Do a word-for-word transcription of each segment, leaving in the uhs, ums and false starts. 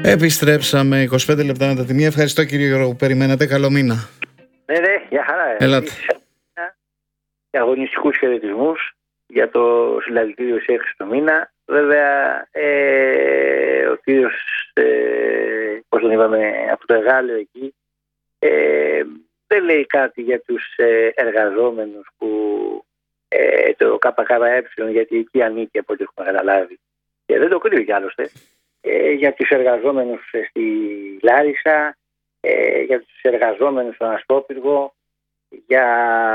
Επιστρέψαμε είκοσι πέντε λεπτά μετά τη μία. Ευχαριστώ κύριε Γιώργο που περιμένατε. Καλό μήνα. Ναι, ναι, για χαρά. Ελάτε. Και αγωνιστικούς χαιρετισμούς για το συλλαλητήριο σε έξι το μήνα. Βέβαια, ε, ο κύριος, ε, πώς τον είπαμε, από το Εγάλεο εκεί, ε, δεν λέει κάτι για τους ε, εργαζόμενους που ε, το ΚΚΕ, γιατί εκεί ανήκει από ό,τι έχουμε καταλάβει. Και δεν το κρύβει κι άλλωστε. Ε, για τους εργαζόμενους στη Λάρισα, ε, για τους εργαζόμενους στον Αστόπυργο, για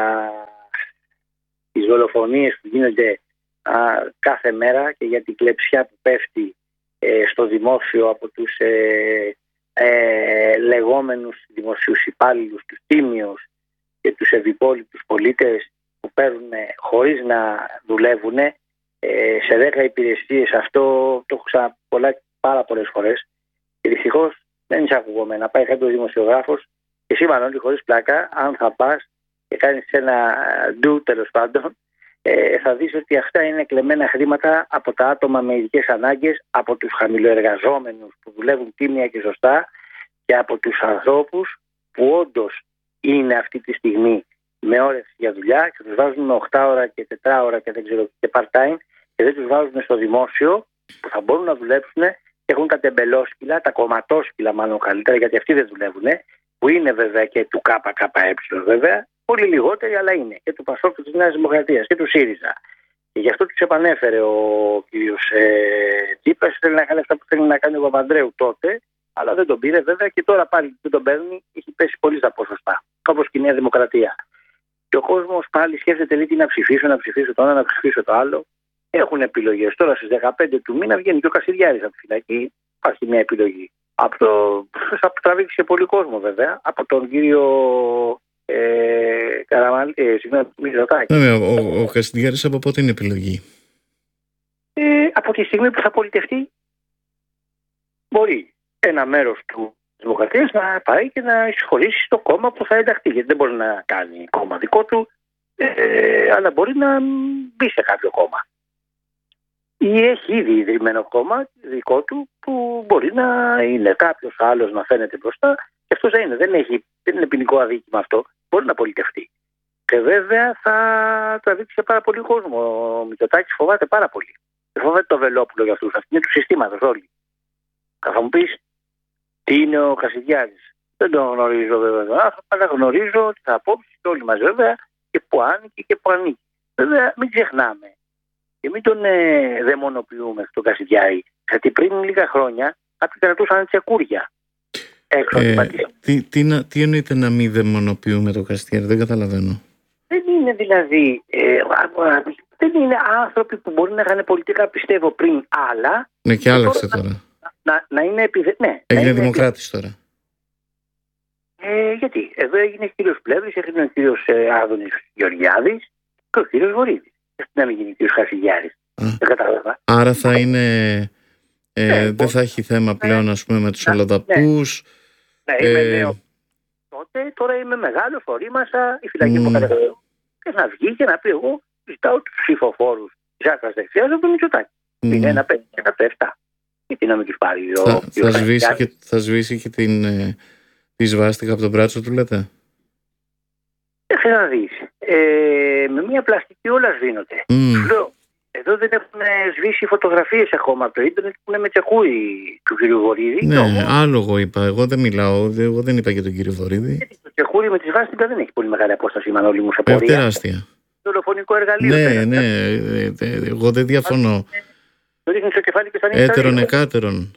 τις δολοφονίες που γίνονται α, κάθε μέρα και για την κλεψιά που πέφτει ε, στο δημόσιο από τους ε, ε, λεγόμενους δημοσίους υπάλληλους, τους τίμιους και τους ευυπόλοιπους πολίτες που παίρνουν χωρίς να δουλεύουν ε, σε δέκα υπηρεσίες. Αυτό το έχω ξαναπεί πάρα πολλές φορές και δυστυχώς δεν εισακούγομαι να πάει κάποιος δημοσιογράφος και σήμερα όλοι χωρίς πλάκα, αν θα πας και κάνεις ένα ντου τέλος πάντων, ε, θα δεις ότι αυτά είναι κλεμμένα χρήματα από τα άτομα με ειδικές ανάγκες, από τους χαμηλοεργαζόμενους που δουλεύουν τίμια και σωστά και από τους ανθρώπους που όντως είναι αυτή τη στιγμή με όρεξη για δουλειά και τους βάζουν με οκτώ ώρα και τέσσερα ώρα και δεν ξέρω και part-time και δεν τους βάζουν στο δημόσιο που θα μπορούν να δουλέψουν και έχουν τα τεμπελόσκυλα, τα κομματόσκυλα μάλλον καλύτερα, γιατί αυτοί δεν δουλεύουν, που είναι βέβαια και του ΚΚΕ βέβαια, πολύ λιγότεροι, αλλά είναι και του ΠΑΣΟΚ και της Νέας Δημοκρατίας και του ΣΥΡΙΖΑ. Και γι' αυτό τους επανέφερε ο κύριος ε, Τσίπρας, θέλει να κάνει αυτά που θέλει να κάνει ο Παπανδρέου τότε, αλλά δεν τον πήρε βέβαια και τώρα πάλι δεν τον παίρνει, έχει πέσει πολύ στα ποσοστά, όπως και η Νέα Δημοκρατία. Και ο κόσμος πάλι σκέφτεται λίγο να ψηφίσω, να ψηφίσω το ένα, να ψηφίσω το άλλο. Έχουν επιλογές. Τώρα στις δεκαπέντε του μήνα βγαίνει και ο Κασιδιάρης από τη φυλακή. Υπάρχει μια επιλογή. Από το... Θα τραβήξει και πολύ κόσμο βέβαια. Από τον κύριο ε... Καραμαλή. Ε, συγγνώμη, Μητσοτάκη. Ναι, ο, ο, ο Κασιδιάρης από πότε είναι επιλογή? Ε, από τη στιγμή που θα πολιτευτεί, μπορεί ένα μέρος του Δημοκρατίας να πάει και να εισχωρήσει στο κόμμα που θα ενταχθεί. Γιατί δεν μπορεί να κάνει κόμμα δικό του, ε, αλλά μπορεί να μπει σε κάποιο κόμμα. Ή έχει ήδη ιδρυμένο κόμμα δικό του που μπορεί να είναι κάποιος άλλος να φαίνεται μπροστά και αυτός δεν είναι. Δεν, έχει, δεν είναι ποινικό αδίκημα αυτό. Μπορεί να πολιτευτεί. Και βέβαια θα τραβήξει σε πάρα πολύ κόσμο. Ο Μητσοτάκης φοβάται πάρα πολύ. Δεν φοβάται το Βελόπουλο για αυτούς. Αυτή είναι του συστήματος όλοι. Θα μου πεις τι είναι ο Κασιδιάρης. Δεν τον γνωρίζω βέβαια. Αλλά γνωρίζω ότι θα απόψει όλοι μας βέβαια και που άνοιγε και που ανήκει. Βέβαια μην ξεχνάμε. Και μην τον ε, δαιμονοποιούμε τον Κασιδιάρη. Γιατί πριν λίγα χρόνια κάποιοι κρατούσαν τσεκούρια. Έξω ε, ε, τι, τι, τι εννοείται να μην δαιμονοποιούμε τον Κασιδιάρη? Δεν καταλαβαίνω. Δεν είναι δηλαδή. Ε, δεν είναι άνθρωποι που μπορεί να είχαν πολιτικά πιστεύω πριν άλλα. Ναι, και άλλαξε τώρα. Να, να, να είναι επιδε... ναι, έγινε είναι δημοκράτης τώρα. Ε, γιατί εδώ έγινε ο κύριος Πλεύρης, έγινε ο κύριος ε, Άδωνης Γεωργιάδης και ο κύριος Βορύδης. Να μην γίνει ο κύριος Κασιδιάρης. Δεν κατάλαβα. Άρα θα είναι. Ε, ναι, δεν θα έχει θέμα πλέον ας πούμε με τους ναι, αλλοδαπούς. Ναι, ναι είμαι ε... νέο. Τότε τώρα είμαι μεγάλος, ορίμασα, η φυλακή mm. μου κατεβαίνω. Και να βγει και να πει: εγώ ζητάω τους ψηφοφόρους της άκρας δεξιάς από τον Μητσοτάκη. Mm. Είναι ένα πέντε και ένα επτά. Γιατί να μην τους πάρει ο θα, θα, σβήσει και, θα σβήσει και την, ε, τη σβάστηκα από τον μπράτσο του, λέτε? Δεν θέλω να δεις. Ε, με μια πλαστική όλα σβήνονται. Mm. Λέω, εδώ δεν έχουν σβήσει φωτογραφίες ακόμα από το ίντερνετ που είναι με τσεκούρι του κ. Βορύδη. Ναι, όμως, άλλο εγώ είπα. Εγώ δεν μιλάω. Εγώ δεν είπα για τον κύριο Βορύδη. Γιατί το τσεκούρι με τη σβάστηκα δεν έχει πολύ μεγάλη απόσταση, Μανώλη μου, σε πορεία. Ε, τεράστια. Δολοφονικό εργαλείο. Ναι, πέρα. ναι. Ε, ε, εγώ δεν διαφωνώ. Το ρίχνει στο κεφάλι και θα ανοίξει. Έτερον εκάτερον.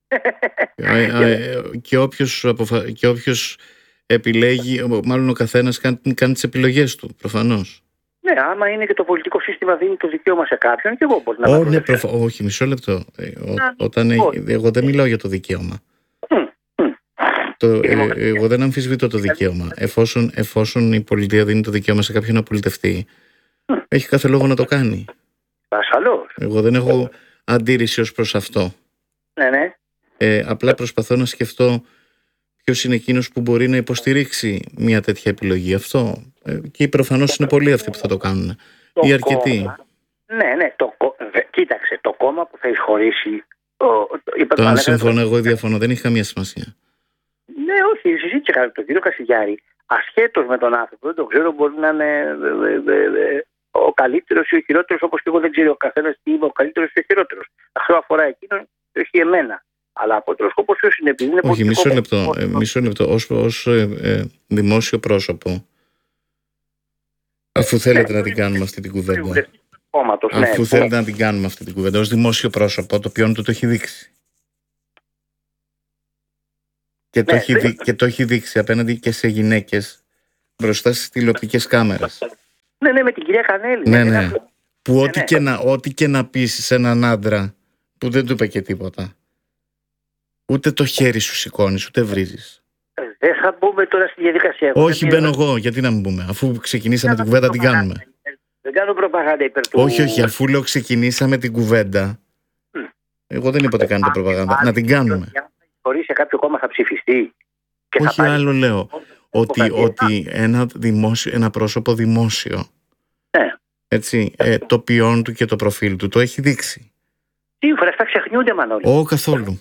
Και όποιος αποφα... επιλέγει, μάλλον ο καθένας κάνει, κάνει τις επιλογές του, προφανώς. Ναι, άμα είναι και το πολιτικό σύστημα δίνει το δικαίωμα σε κάποιον, και εγώ μπορεί να oh, ναι, προφα... Όχι, μισό λεπτό. Ε, ό, να, όταν έχει... Εγώ δεν μιλάω για το δικαίωμα. Mm, mm. Το, ε, εγώ δεν αμφισβητώ το δικαίωμα. Εφόσον, εφόσον η πολιτεία δίνει το δικαίωμα σε κάποιον να πολιτευτεί, mm. έχει κάθε λόγο να το κάνει. Ασφαλώς. Εγώ δεν έχω αντίρρηση ως προς αυτό. Ναι, ναι. Ε, απλά προσπαθώ να σκεφτώ ποιος είναι εκείνος που μπορεί να υποστηρίξει μια τέτοια επιλογή. Αυτό. Ε, και προφανώς είναι πολλοί αυτοί που θα το κάνουν. Το ή αρκετοί. Κόμμα, ναι, ναι. Το, κοίταξε, το κόμμα που θα εισχωρήσει, ο, Το αν συμφωνώ εγώ ή διαφωνώ δεν έχει καμία σημασία. Ναι, όχι, συζήτησα τον κύριο Κασιδιάρη. Ασχέτως με τον άνθρωπο, δεν το ξέρω, μπορεί να είναι ο καλύτερος ή ο χειρότερος, όπως και εγώ δεν ξέρω ο καθένας τι είμαι ο καλύτερος ή ο χειρότερος. Αυτό αφορά εκείνον και όχι εμένα. Αλλά από το σκοπό ποιος είναι, επειδή είναι όχι, μισό λεπτό. Ε, μισό λεπτό. Ως, ως ε, ε, δημόσιο πρόσωπο, αφού θέλετε ναι, να την κάνουμε αυτή την κουβέντα. Κόμματος, αφού ναι, θέλετε ναι. να την κάνουμε αυτή την κουβέντα, ως δημόσιο πρόσωπο, το ποιόν του το έχει δείξει. Και, ναι, το έχει δει, και το έχει δείξει απέναντι και σε γυναίκες μπροστά στις τηλεοπτικές κάμερες. Ναι, ναι, με την κυρία Κανέλη. Ναι, ναι. Που ναι, ό,τι, ναι. Και να, ό,τι και να πεις σε έναν άντρα που δεν του είπε και τίποτα, ούτε το χέρι σου σηκώνεις, ούτε βρίζεις. Δεν θα μπούμε τώρα στη διαδικασία. Όχι, μπαίνω εγώ. Γιατί να μην μπούμε, αφού ξεκινήσαμε την κουβέντα, την κάνουμε. Δεν κάνω προπαγάνδα υπέρ του. Όχι, όχι, αφού λέω ξεκινήσαμε την κουβέντα. Mm. Εγώ δεν είπα ότι κάνετε προπαγάνδα. Να την κάνουμε. Χωρίς σε κάποιο κόμμα θα ψηφιστεί. Και όχι, θα πάρει... άλλο λέω. Ότι, ότι ένα, δημόσιο, ένα πρόσωπο δημόσιο, ναι. έτσι, ε, το ποιόν του και το προφίλ του το έχει δείξει. Σύμφωνα, αυτά ξεχνιούνται, Μανώλη. Ω, καθόλου.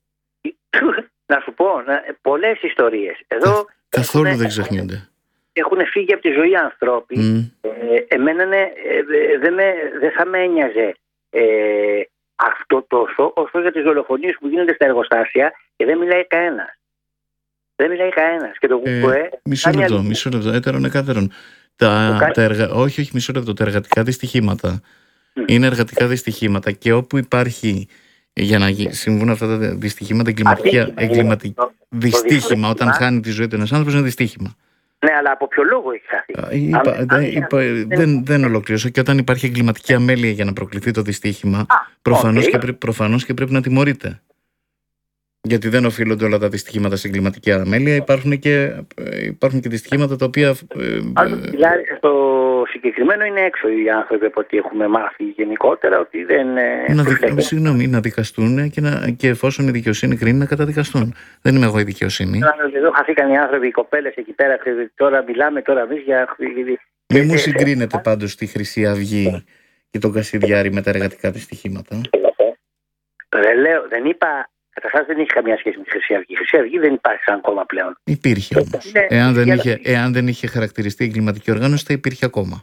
Να σου πω, πολλές ιστορίες. Εδώ καθόλου έχουν, δεν ξεχνιούνται. Έχουν φύγει από τη ζωή άνθρωποι. Mm. Ε, εμένα ναι, ε, δεν δε θα με ένοιαζε ε, αυτό τόσο όσο για τις δολοφονίες που γίνονται στα εργοστάσια και δεν μιλάει κανένας. Δεν μιλάει κανένας. Και το ε, κουκουέ. Μισό λεπτό, μισό λεπτό. Έτερον εκάτερον. Τα, τα εργα... Όχι, όχι, μισό λεπτό. Τα εργατικά δυστυχήματα mm. είναι εργατικά δυστυχήματα και όπου υπάρχει. Για να συμβούν αυτά τα δυστυχήματα, εγκληματικά, εγκληματικά δυστύχημα, όταν χάνει τη ζωή του ένας άνθρωπος, είναι δυστύχημα. Ναι, αλλά από ποιο λόγο έχει χαθεί. Είπα, αν, είπα, είπα, αν, δεν, δεν ολοκλήρωσα. Και όταν υπάρχει εγκληματική αμέλεια για να προκληθεί το δυστύχημα, προφανώς, okay. και, πρέ, προφανώς και πρέπει να τιμωρείται. Γιατί δεν οφείλονται όλα τα δυστυχήματα σε εγκληματική αμέλεια. Υπάρχουν και, υπάρχουν και δυστυχήματα τα οποία. Αν μιλάει στο συγκεκριμένο, είναι έξω οι άνθρωποι από ό,τι έχουμε μάθει γενικότερα, ότι δεν. Να, δι... Συγγνώμη, να δικαστούν και, να... και εφόσον η δικαιοσύνη κρίνει να καταδικαστούν. Δεν είμαι εγώ η δικαιοσύνη. Εδώ χαθήκαν οι άνθρωποι, οι κοπέλες εκεί πέρα. Τώρα μιλάμε τώρα εμείς για. Μην μου συγκρίνετε πάντως τη Χρυσή Αυγή και τον Κασιδιάρη με τα εργατικά δυστυχήματα. Δεν λέω, δεν είπα. Καταρχάς δεν έχει καμία σχέση με τη Χρυσή Αυγή. Η Χρυσή Αυγή δεν υπάρχει σαν κόμμα πλέον. Υπήρχε όμως. Είναι... Εάν, δεν είχε, εάν δεν είχε χαρακτηριστεί η εγκληματική οργάνωση, θα υπήρχε ακόμα.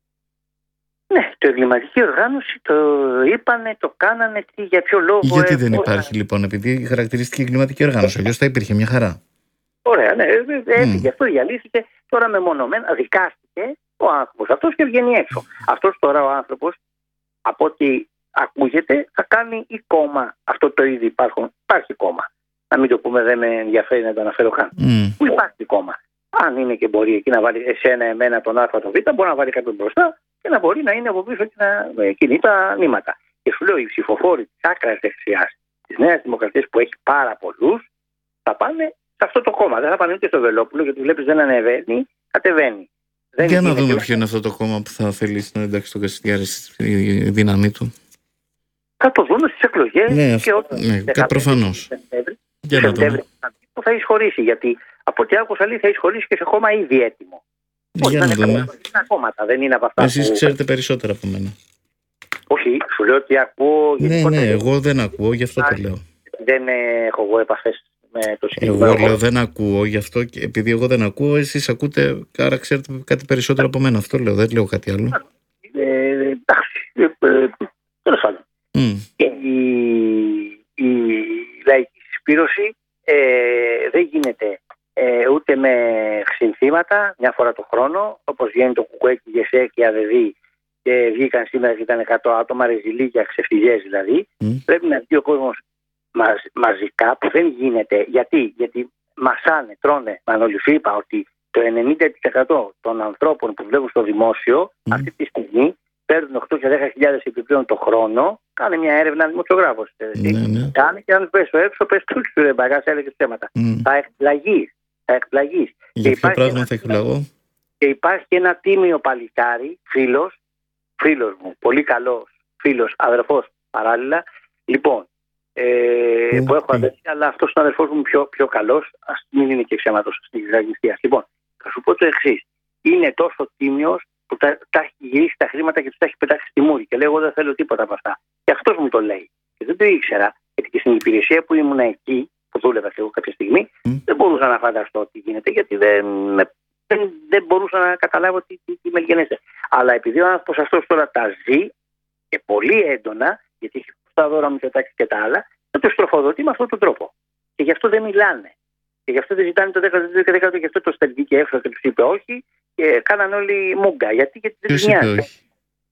Ναι, το εγκληματική οργάνωση το είπανε, το κάνανε, τι, για ποιο λόγο. Γιατί δεν υπάρχει λοιπόν, επειδή χαρακτηρίστηκε η εγκληματική οργάνωση, αλλιώς θα υπήρχε μια χαρά. Ωραία, ναι, έφυγε mm. αυτό, διαλύθηκε. Τώρα μεμονωμένα δικάστηκε ο άνθρωπος αυτός και βγαίνει έξω. Αυτός τώρα ο άνθρωπος, από ό,τι ακούγεται, θα κάνει ή κόμμα. Αυτό το ήδη υπάρχουν. Υπάρχει κόμμα. Να μην το πούμε, δεν με ενδιαφέρει να το αναφέρω καν. Mm. Που υπάρχει κόμμα. Αν είναι και μπορεί εκεί να βάλει εσένα, εμένα, τον Α, τον Β, μπορεί να βάλει κάποιον μπροστά και να μπορεί να είναι από πίσω και να κινεί τα νήματα. Και σου λέω, οι ψηφοφόροι τη άκρα δεξιά τη Νέα Δημοκρατία που έχει πάρα πολλού, θα πάνε σε αυτό το κόμμα. Δεν θα πάνε ούτε στο Βελόπουλο, γιατί βλέπει δεν ανεβαίνει, κατεβαίνει. Δεν Για να δούμε ποιο είναι αυτό το κόμμα που θα θελήσει να εντάξει τον Κασιδιάρη στη δύναμή του. Θα το δούμε στις εκλογές. Ναι, και όταν ναι, προφανώς. Για να δούμε. Θα εισχωρήσει, γιατί από ό,τι άκουσα λέει θα εισχωρήσει και σε χώμα ήδη έτοιμο. Για να δούμε. Είναι κόμματα, δεν είναι από αυτά. Εσείς που... ξέρετε περισσότερα από μένα. Όχι, σου λέω ότι ακούω. Ναι, ναι, εγώ δεν ακούω, γι' αυτό το λέω. Δεν έχω εγώ επαφές με το συγκεκριμένο. Εγώ λέω δεν ακούω, γι' αυτό και επειδή εγώ δεν ακούω, εσείς ακούτε, άρα ξέρετε κάτι περισσότερο από μένα. Αυτό λέω, δεν λέω κάτι άλλο. Εντάξει, τέλος πάντων. Mm. Και η, η λαϊκή συσπήρωση ε, δεν γίνεται ε, ούτε με συνθήματα μια φορά το χρόνο, όπως βγαίνει το Κουκουέκι, Γεσέ και ΑΔΕΔΗ και βγήκαν σήμερα και ήταν εκατό άτομα, ρεζιλίκια, ξεφτιλιές δηλαδή. Mm. Πρέπει να βγει ο κόσμος μαζ, μαζικά, που δεν γίνεται. Γιατί, Γιατί μασάνε, τρώνε. Μανώλη, σου είπα ότι το ενενήντα τοις εκατό των ανθρώπων που δουλεύουν στο δημόσιο mm. αυτή τη στιγμή παίρνουν οκτώ και δέκα χιλιάδες επιπλέον το χρόνο. Κάνε μια έρευνα δημοσιογράφος. Ναι, ναι. Κάνε και αν πες στο έξω, πες του του ρε μπαγάς, έλεγες θέματα. Mm. Θα εκπλαγείς. Θα εκπλαγείς. Για ποιο πράγμα θα εκπλαγώ? Και υπάρχει και ένα τίμιο παλικάρι, φίλος, φίλος μου, πολύ καλός φίλος, αδερφός παράλληλα. Λοιπόν, ε, mm. που έχω αδερφή, αλλά αυτός είναι ο αδερφός μου πιο, πιο καλός, ας μην είναι και ψέματος στην εξαγγελία. Λοιπόν, θα σου πω το εξής. Είναι τόσο τίμιος που τα, τα έχει γυρίσει τα χρήματα και τους τα έχει πετάξει στη μούρη. Και λέει: εγώ δεν θέλω τίποτα από αυτά. Και αυτός μου το λέει. Και δεν το ήξερα. Γιατί και στην υπηρεσία που ήμουν εκεί, που δούλευα και εγώ κάποια στιγμή, mm. δεν μπορούσα να φανταστώ τι γίνεται, γιατί δεν, δεν, δεν μπορούσα να καταλάβω τι, τι, τι με γενέστε. Αλλά επειδή ο άνθρωπος αυτός τώρα τα ζει και πολύ έντονα, γιατί έχει τα δώρα Μητσοτάκη και τα άλλα, θα το στροφοδοτεί με αυτόν τον τρόπο. Και γι' αυτό δεν μιλάνε. Και γι' αυτό δεν ζητάνε το δέκατο και δέκατο, γι' αυτό το στελτική έξω και του είπε όχι, και κάναν όλοι μούγκα. Γιατί, γιατί δεν του νοιάζει.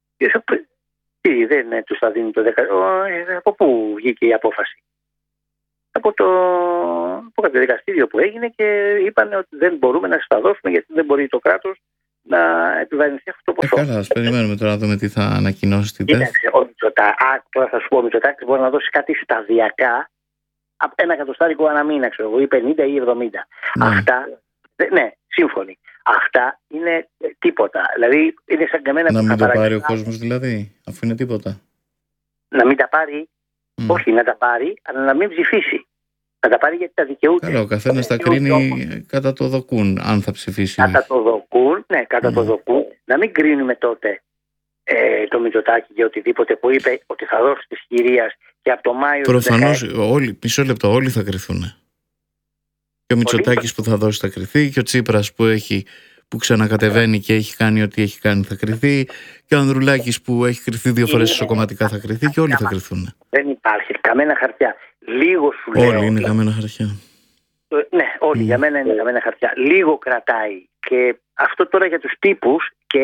Τι, δεν του θα δίνει το δέκατο. Από πού βγήκε η απόφαση? Από το, από το δικαστήριο που έγινε και είπαν ότι δεν μπορούμε να σας τα δώσουμε, γιατί δεν μπορεί το κράτος να επιβαρυνθεί αυτό το ποσό. Ε, καλά, ας περιμένουμε τώρα να δούμε τι θα ανακοινώσει την ΤΕΦ. Κοίταξε, ο Μητσοτάκης, τώρα θα σου πω, ο Μητσοτάκης μπορεί να δώσει κάτι σταδιακά, ένα εκατοστάρικο ανά μήνα, ξέρω εγώ, ή πενήντα ή εβδομήντα. Ναι. Αυτά, ναι, σύμφωνοι. Αυτά είναι τίποτα. Δηλαδή, είναι σαν και εμένα. Να μην το πάρει ο κόσμος, δηλαδή, αφού είναι τίποτα. Να μην τα πάρει, mm. όχι να τα πάρει, αλλά να μην ψηφίσει. Να τα πάρει γιατί τα δικαιούται. Καλά, ο καθένας τα κρίνει όμως κατά το δοκούν, αν θα ψηφίσει. Κατά το δοκούν, ναι, κατά mm. το δοκούν. Να μην κρίνουμε τότε ε, το Μητσοτάκη για οτιδήποτε που είπε ότι θα δώσει τη Συρίας και από το Μάιο. Προφανώς, όλοι, μισό λεπτό, όλοι θα κρυθούν. Και ο Μητσοτάκης που θα δώσει θα κρυθεί, και ο Τσίπρας που, έχει, που ξανακατεβαίνει και έχει κάνει ό,τι έχει κάνει θα κρυθεί, και ο Ανδρουλάκης που έχει κρυθεί δύο φορές ισοκομματικά θα κρυθεί, και όλοι θα κρυθούν. Δεν υπάρχει καμένα χαρτιά. Λίγο σου λέω. Όλοι είναι καμένα χαρτιά. Ναι, όλοι mm. για μένα είναι καμένα χαρτιά. Λίγο κρατάει. Και αυτό τώρα για τους τύπους, και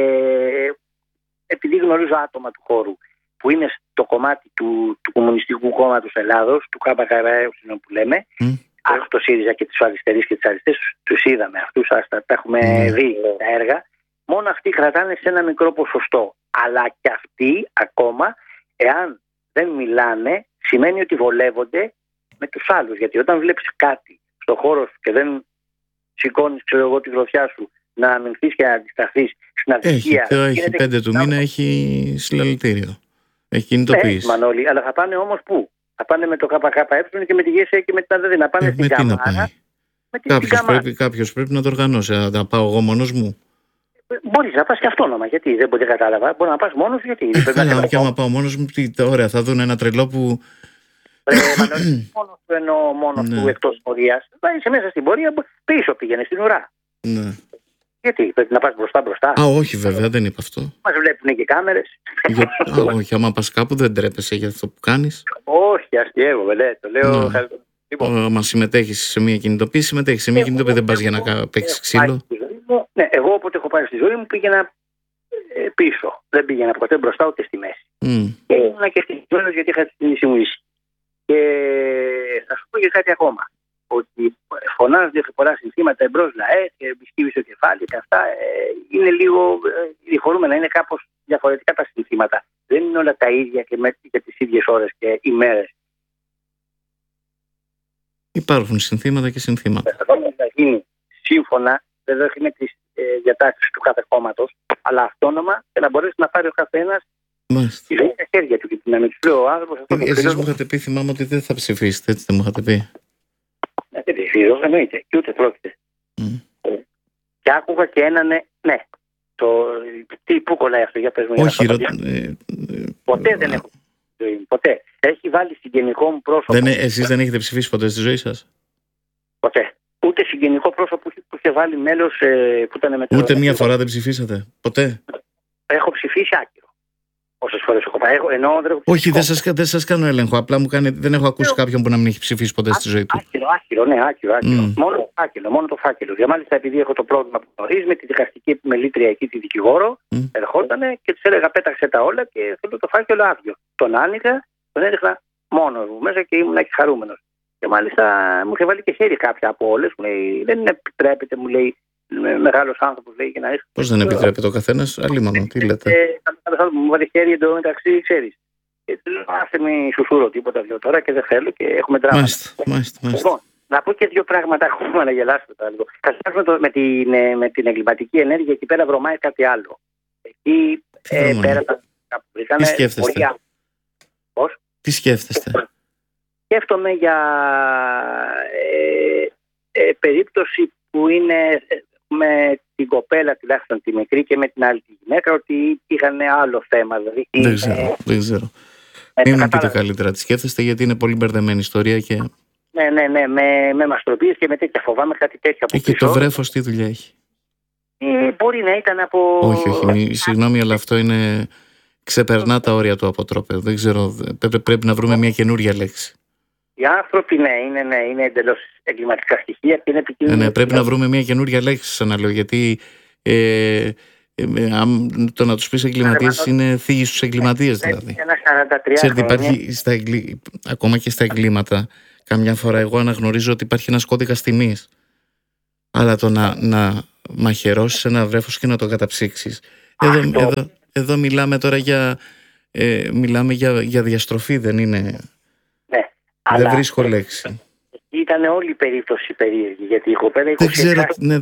επειδή γνωρίζω άτομα του χώρου που είναι στο κομμάτι του, του Κομμουνιστικού Κόμματος Ελλάδος, του ΚΚΕ που λέμε, mm. άκου το ΣΥΡΙΖΑ και τις αριστερείς και τις αριστερές, τους είδαμε αυτούς, τα, τα έχουμε mm. δει τα έργα. Μόνο αυτοί κρατάνε σε ένα μικρό ποσοστό. Αλλά και αυτοί ακόμα, εάν δεν μιλάνε, σημαίνει ότι βολεύονται με τους άλλους. Γιατί όταν βλέπεις κάτι στον χώρο σου και δεν σηκώνεις, ξέρω εγώ, τη γροθιά σου να αμυνθείς και να αντισταθείς στην αδικία. Έχει, τώρα έχει πέντε του μήνα, έχει συλλαλητήριο. Έχει κινητοποιήσει. Ναι, Μανώλη, αλλά θα πάνε όμως πού? Θα πάνε με το ΚΚΕ και με τη ΓΕΣΕ και με την ΑΔΔ. Να πάνε ε, στην Καμάρα. Κάποιος πρέπει, κάποιος πρέπει να το οργανώσει. Να πάω εγώ μόνος μου. Μπορείς να πας και αυτόνομα. Γιατί δεν μπορεί να κατάλαβα. Μπορεί να πας μόνος σου. Γιατί. Ε, καλά, και άμα πάω μόνος μου, τι, ωραία, θα δουν ένα τρελό που. Ε, Μανώλη, μόνος του εννοώ, μόνος του εκτός πορείας. Είσαι μέσα στην πορεία, πίσω πήγαινε στην ουρά. Ναι. Γιατί πρέπει να πας μπροστά μπροστά. Α, όχι, βέβαια, δεν είπα αυτό. Μας βλέπουν και κάμερες. Για... Α, όχι, άμα πας κάπου δεν τρέπεσαι για αυτό που κάνεις. Όχι, αστιεύομαι, ναι, το λέω. Ναι. Λοιπόν. Άμα συμμετέχεις σε μια κινητοποίηση, συμμετέχεις σε μια εγώ, κινητοποίηση, δεν πας για να παίξεις ξύλο. Ναι, εγώ όποτε έχω πάει στη ζωή μου πήγαινα ε, πίσω. Δεν πήγαινα ποτέ μπροστά ούτε στη μέση. Mm. Και ήμουν και στη ζωή γιατί είχα την ίση μου ίση. Και θα σου πω και κάτι ακόμα. Ότι φωνάζουν διαφορά συνθήματα εμπρός λαέ και μπισκύβει στο κεφάλι και αυτά ε, είναι λίγο διχωρούμε να είναι κάπως διαφορετικά τα συνθήματα. Δεν είναι όλα τα ίδια και με, για τις ίδιες ώρες και ημέρες. Υπάρχουν συνθήματα και συνθήματα. Θα γίνει σύμφωνα, βέβαια είναι τις ε, διατάξεις του κάθε κόμματος, αλλά αυτόνομα για να μπορέσει να πάρει ο καθένας τη ζωή στα χέρια του. Και να μην του λέει ο άνθρωπος. Εσείς μου είχατε πει, θυμάμαι ότι δεν θα ψηφίσετε, έτσι δεν μου είχατε πει. Δεν ψηφίζω, εννοείται, και ούτε πρόκειται. Mm. Και άκουγα και έναν ναι. ναι. Το, τι, πού κολλάει αυτό, για πες μου. Όχι, ρω... ε, ποτέ ε, δεν έχω ζωή μου, ποτέ. Έχει βάλει συγγενικό μου πρόσωπο. Δεν, εσείς δεν έχετε ψηφίσει ποτέ στη ζωή σας? Ποτέ. Ούτε συγγενικό πρόσωπο που είχε βάλει μέλος ε, που ήταν μετά. Ούτε μία φορά δεν ψηφίσατε, ποτέ? Έχω ψηφίσει άκυρο. Όσες φορές έχω πάει, ενώ δεν έχω όχι, δεν σας, δεν σας κάνω έλεγχο. Απλά μου κάνει, δεν έχω ακούσει κάποιον που να μην έχει ψηφίσει ποτέ στη ζωή του. Άκυρο, άκυρο, ναι, άκυρο. άκυρο. Mm. Μόνο το φάκελο, μόνο το φάκελο. Και μάλιστα επειδή έχω το πρόβλημα που γνωρίζει με τη δικαστική επιμελήτρια εκεί, τη δικηγόρο, mm. ερχότανε και της έλεγα πέταξε τα όλα και θέλω το φάκελο άδειο. Τον άνοιγα, τον έδειχνα μόνος μου μέσα και ήμουν και χαρούμενος. Και μάλιστα μου είχε βάλει και χέρι κάποια από όλες. Μου λέει, δεν επιτρέπεται, μου λέει. Μεγάλος άνθρωπος λέει και να είσαι. Πώς δεν επιτρέπεται ο καθένας, αλλήμανο, τι λέτε. Ε, μου βάλει χέρι εδώ μεταξύ, ξέρεις. Και του λέω, άσε μη σουσούρω τίποτα δυο τώρα και δεν θέλω και έχουμε δράμα. Μάλιστα, μάλιστα, μάλιστα. Λοιπόν, να πω και δύο πράγματα ακόμα να γελάσουμε τώρα λίγο. Καταρχάς με, την, με την εγκληματική ενέργεια εκεί πέρα βρωμάει κάτι άλλο. Εκεί ε, πέρα τα τι σκέφτεστε? Πολύ... Πώς? Τι σκέφτεστε? Σκέφτομαι για ε, ε, περίπτωση που είναι με την κοπέλα τουλάχιστον τη μικρή και με την άλλη τη γυναίκα ότι είχαν άλλο θέμα. Δηλαδή, δεν ξέρω, δεν ξέρω. Μην μου πείτε καλύτερα τι σκέφτεστε, γιατί είναι πολύ μπερδεμένη ιστορία. Και... Ναι, ναι, ναι, με, με μαστροπίες και με τέτοια. Φοβάμαι κάτι τέτοιο από πίσω. Και το βρέφος τι δουλειά έχει? Ε, μπορεί να ήταν από... Όχι, όχι, συγγνώμη, αλλά αυτό είναι... ξεπερνά τα όρια του αποτρόπαιου. Δεν ξέρω, πρέπει, πρέπει να βρούμε μια καινούρια λέξη. Οι άνθρωποι, ναι, είναι, ναι, είναι εντελώς εγκληματικά στοιχεία και είναι επικίνδυνο. Ναι, ναι, πρέπει να βρούμε μια καινούρια λέξη, σαν να λέω, γιατί ε, ε, το να τους πεις εγκληματίες είναι θίγεις στους εγκληματίες, δηλαδή. Ξέρετε, υπάρχει στα εγκλη... ακόμα και στα εγκλήματα, καμιά φορά εγώ αναγνωρίζω ότι υπάρχει ένας κώδικας τιμής. Αλλά το να, να μαχαιρώσεις ένα βρέφος και να το καταψύξεις. Εδώ, εδώ, εδώ μιλάμε τώρα για, ε, μιλάμε για, για διαστροφή, δεν είναι... Ναι, δεν βρίσκω λέξη. Ήταν όλη η περίπτωση περίεργη, γιατί η κοπέλα δεν ξέρω, ναι,